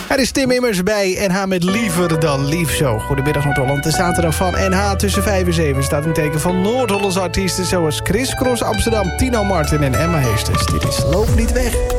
Er is Tim Immers bij NH met Liever dan Lief Zo. Goedemiddag Noord-Holland. De zaterdag van NH tussen 5 en 7 staat een teken van Noord-Hollandse artiesten... zoals Chris Cross Amsterdam, Tino Martin en Emma Heesters. Dit is Loop niet weg.